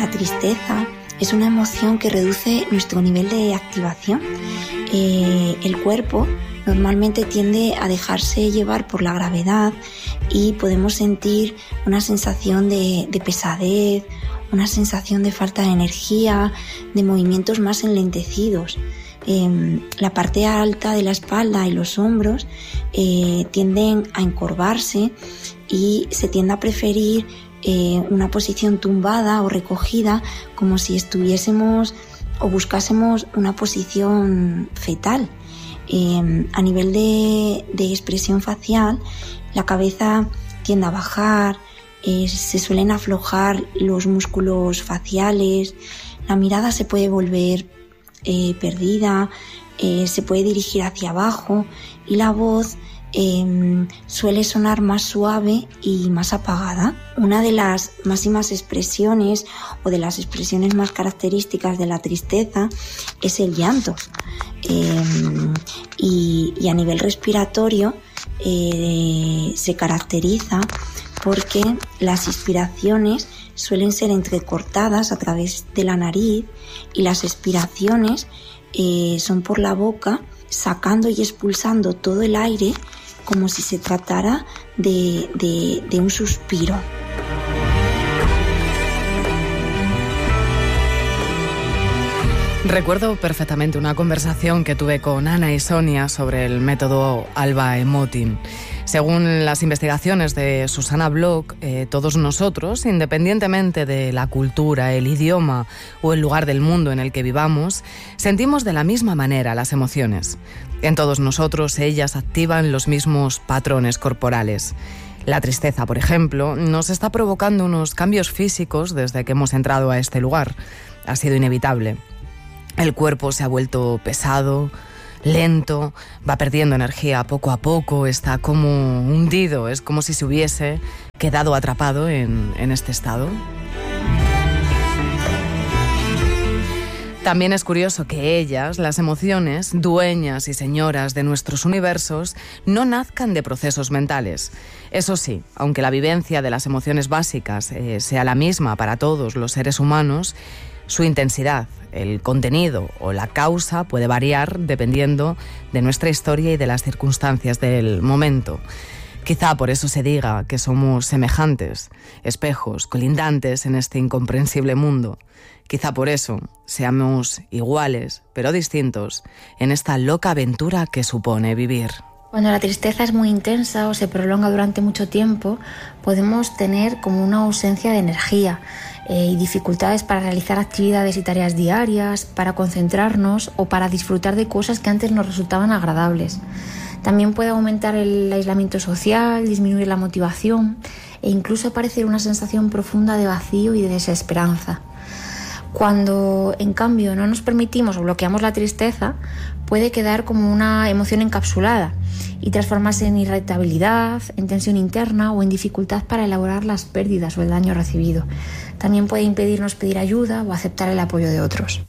La tristeza es una emoción que reduce nuestro nivel de activación. El cuerpo normalmente tiende a dejarse llevar por la gravedad y podemos sentir una sensación de pesadez, una sensación de falta de energía, de movimientos más enlentecidos. La parte alta de la espalda y los hombros tienden a encorvarse y se tiende a preferir una posición tumbada o recogida, como si estuviésemos o buscásemos una posición fetal. A nivel de expresión facial, la cabeza tiende a bajar, se suelen aflojar los músculos faciales, la mirada se puede volver perdida, se puede dirigir hacia abajo y la voz suele sonar más suave y más apagada. Una de las máximas expresiones o de las expresiones más características de la tristeza es el llanto. Y a nivel respiratorio se caracteriza porque las inspiraciones suelen ser entrecortadas a través de la nariz y las expiraciones son por la boca, sacando y expulsando todo el aire como si se tratara de un suspiro. Recuerdo perfectamente una conversación que tuve con Ana y Sonia sobre el método Alba-Emoting. Según las investigaciones de Susana Bloch, todos nosotros, independientemente de la cultura, el idioma o el lugar del mundo en el que vivamos, sentimos de la misma manera las emociones. En todos nosotros ellas activan los mismos patrones corporales. La tristeza, por ejemplo, nos está provocando unos cambios físicos desde que hemos entrado a este lugar. Ha sido inevitable. El cuerpo se ha vuelto pesado, lento, va perdiendo energía poco a poco, está como hundido, es como si se hubiese quedado atrapado en este estado. También es curioso que ellas, las emociones, dueñas y señoras de nuestros universos, no nazcan de procesos mentales. Eso sí, aunque la vivencia de las emociones básicas sea la misma para todos los seres humanos, su intensidad, el contenido o la causa puede variar dependiendo de nuestra historia y de las circunstancias del momento. Quizá por eso se diga que somos semejantes, espejos, colindantes en este incomprensible mundo. Quizá por eso seamos iguales, pero distintos, en esta loca aventura que supone vivir. Cuando la tristeza es muy intensa o se prolonga durante mucho tiempo, podemos tener como una ausencia de energía y dificultades para realizar actividades y tareas diarias, para concentrarnos o para disfrutar de cosas que antes nos resultaban agradables. También puede aumentar el aislamiento social, disminuir la motivación e incluso aparecer una sensación profunda de vacío y de desesperanza. Cuando, en cambio, no nos permitimos o bloqueamos la tristeza, puede quedar como una emoción encapsulada y transformarse en irritabilidad, en tensión interna o en dificultad para elaborar las pérdidas o el daño recibido. También puede impedirnos pedir ayuda o aceptar el apoyo de otros.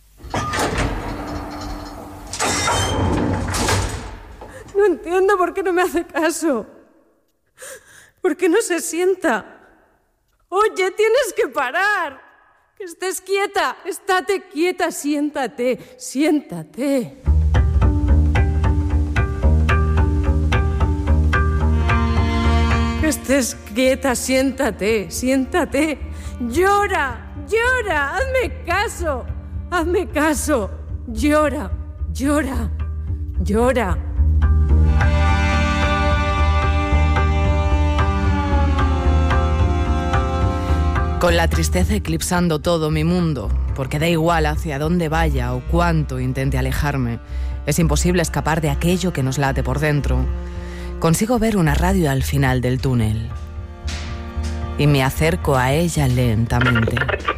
No entiendo por qué no me hace caso. ¿Por qué no se sienta? Oye, tienes que parar. Que estés quieta. Estate quieta, siéntate, siéntate. Que estés quieta, siéntate, siéntate. Llora, llora, hazme caso, llora, llora, llora. Con la tristeza eclipsando todo mi mundo, porque da igual hacia dónde vaya o cuánto intente alejarme, es imposible escapar de aquello que nos late por dentro. Consigo ver una radio al final del túnel y me acerco a ella lentamente.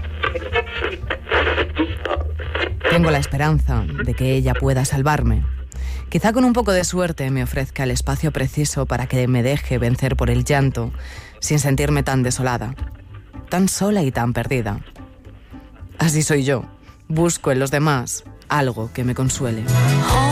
Tengo la esperanza de que ella pueda salvarme. Quizá con un poco de suerte me ofrezca el espacio preciso para que me deje vencer por el llanto sin sentirme tan desolada, tan sola y tan perdida. Así soy yo. Busco en los demás algo que me consuele.